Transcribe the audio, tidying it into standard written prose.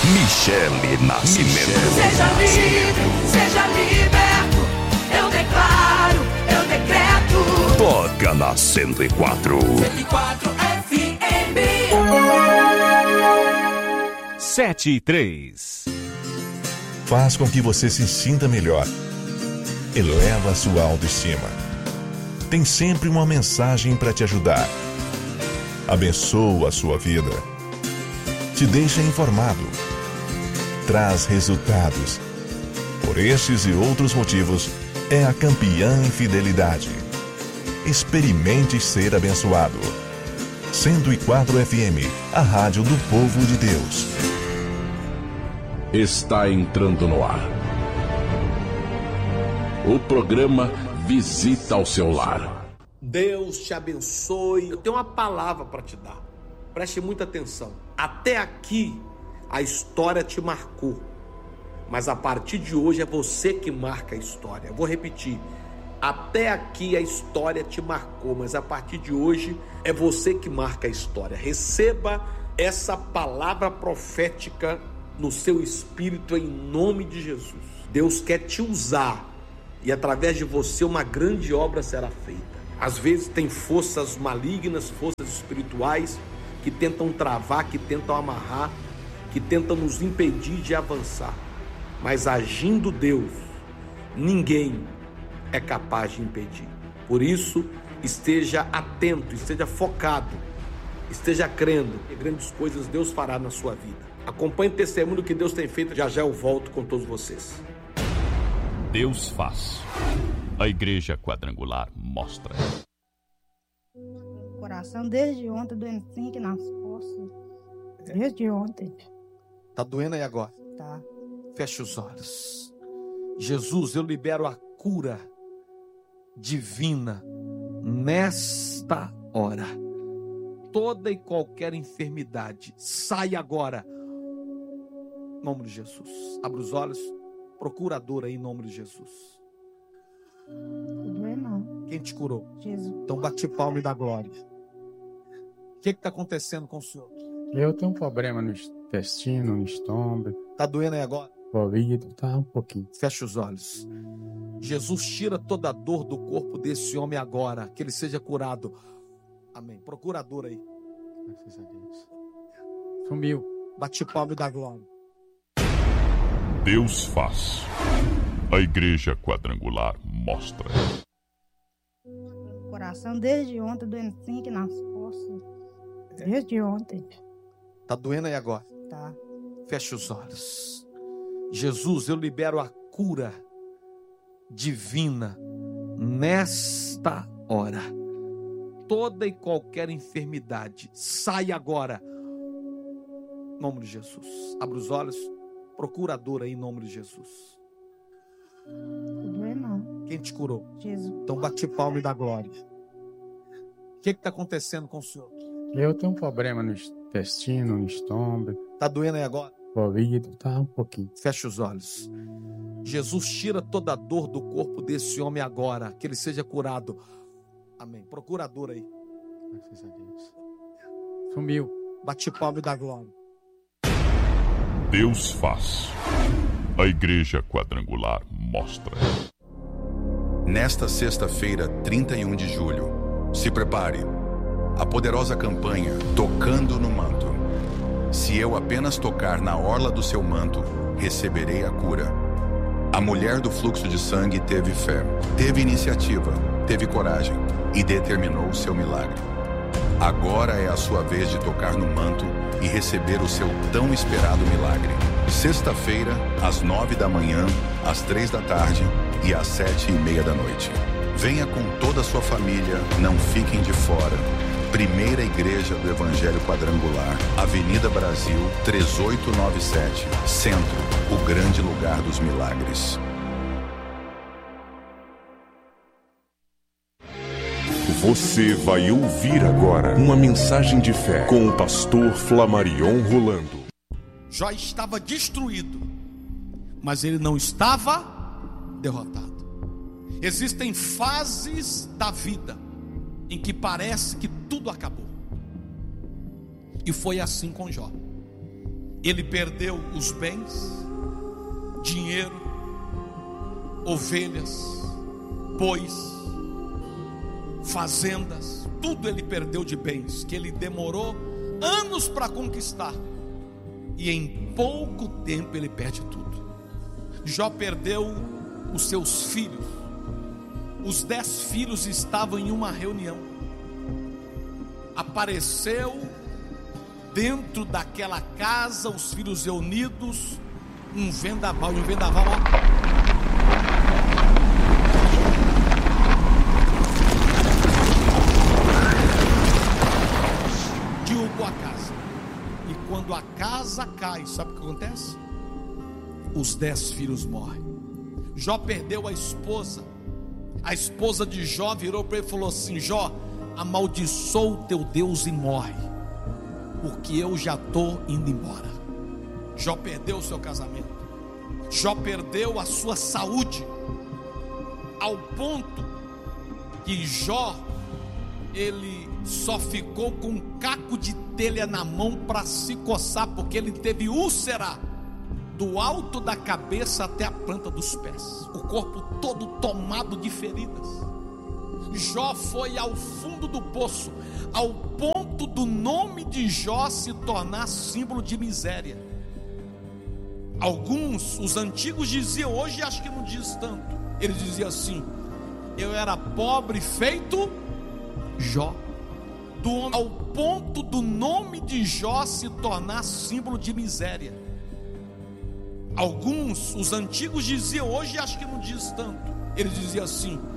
Michele Nascimento. Seja livre, seja liberto. Eu declaro, eu decreto. Toca na 104. 104 FM. 7:03. Faz com que você se sinta melhor. Eleva a sua autoestima. Tem sempre uma mensagem para te ajudar. Abençoa a sua vida. Te deixa informado. Traz resultados. Por estes e outros motivos, é a campeã em fidelidade. Experimente ser abençoado. 104 FM, a rádio do povo de Deus. Está entrando no ar. O programa Visita ao Seu Lar. Deus te abençoe. Eu tenho uma palavra para te dar. Preste muita atenção. Até aqui a história te marcou, mas a partir de hoje é você que marca a história. Eu vou repetir. Até aqui a história te marcou, mas a partir de hoje é você que marca a história. Receba essa palavra profética no seu espírito em nome de Jesus. Deus quer te usar e através de você uma grande obra será feita. Às vezes tem forças malignas, forças espirituais que tentam travar, que tentam amarrar, que tentam nos impedir de avançar. Mas agindo Deus, ninguém é capaz de impedir. Por isso, esteja atento, esteja focado, esteja crendo que grandes coisas Deus fará na sua vida. Acompanhe o testemunho que Deus tem feito. Já já eu volto com todos vocês. Deus faz. A Igreja Quadrangular mostra. Coração desde ontem, doendo assim aqui nas costas. Desde ontem. Tá doendo aí agora? Tá. Feche os olhos. Jesus, eu libero a cura divina nesta hora. Toda e qualquer enfermidade sai agora. Em nome de Jesus. Abra os olhos. Procura a dor aí em nome de Jesus. Não é não. Quem te curou? Jesus. Então bate palma e dá glória. O que está acontecendo com o senhor? Eu tenho um problema no intestino, no estômago. Tá doendo aí agora? Covid, tá um pouquinho. Feche os olhos. Jesus, tira toda a dor do corpo desse homem agora. Que ele seja curado. Amém. Procura a dor aí. Graças a Deus. Sumiu. Bate palma e dá glória. Deus faz. A Igreja Quadrangular mostra. Coração desde ontem, doendo assim aqui nas costas. Desde ontem. Tá doendo aí agora? Tá. Feche os olhos. Jesus, eu libero a cura divina nesta hora. Toda e qualquer enfermidade sai agora. Em nome de Jesus. Abra os olhos. Procura a dor aí em nome de Jesus. Não é não. Quem te curou? Jesus. Então bate palma e dá glória. O que está acontecendo com o senhor? Eu tenho um problema no intestino, no estômago. Tá doendo aí agora? Covid, tá um pouquinho. Feche os olhos. Jesus, tira toda a dor do corpo desse homem agora. Que ele seja curado. Amém. Procura a dor aí. Graças a Deus. Sumiu. Bate palma e dá glória. Deus faz. A Igreja Quadrangular mostra. Nesta sexta-feira, 31 de julho, se prepare. A poderosa campanha Tocando no Manto. Se eu apenas tocar na orla do seu manto, receberei a cura. A mulher do fluxo de sangue teve fé, teve iniciativa, teve coragem e determinou o seu milagre. Agora é a sua vez de tocar no manto e receber o seu tão esperado milagre. Sexta-feira, às 9 da manhã, às 3 da tarde e às 7:30 da noite. Venha com toda a sua família, não fiquem de fora. Primeira Igreja do Evangelho Quadrangular, Avenida Brasil, 3897, Centro, o grande lugar dos milagres. Você vai ouvir agora uma mensagem de fé com o pastor Flamarion Rolando. Jó estava destruído, mas ele não estava derrotado. Existem fases da vida em que parece que tudo acabou. E foi assim com Jó. Ele perdeu os bens, dinheiro, ovelhas, bois, fazendas, tudo ele perdeu de bens, que ele demorou anos para conquistar, e em pouco tempo ele perde tudo. Jó perdeu os seus filhos. Os 10 filhos estavam em uma reunião. Apareceu dentro daquela casa, os filhos reunidos, um vendaval, derrubou a casa. E quando a casa cai, sabe o que acontece? Os 10 filhos morrem. Jó perdeu a esposa. A esposa de Jó virou para ele e falou assim: Jó, amaldiçoa o teu Deus e morre, porque eu já estou indo embora. Jó perdeu o seu casamento. Jó perdeu a sua saúde, ao ponto que Jó, ele só ficou com um caco de telha na mão para se coçar, porque ele teve úlcera do alto da cabeça até a planta dos pés, o corpo todo tomado de feridas. Jó foi ao fundo do poço, ao ponto do nome de Jó se tornar símbolo de miséria. Alguns, os antigos diziam, hoje acho que não diz tanto, eles diziam assim: eu era pobre feito Jó, ao ponto do nome de Jó se tornar símbolo de miséria. Alguns, os antigos diziam, hoje acho que não diz tanto, eles diziam assim: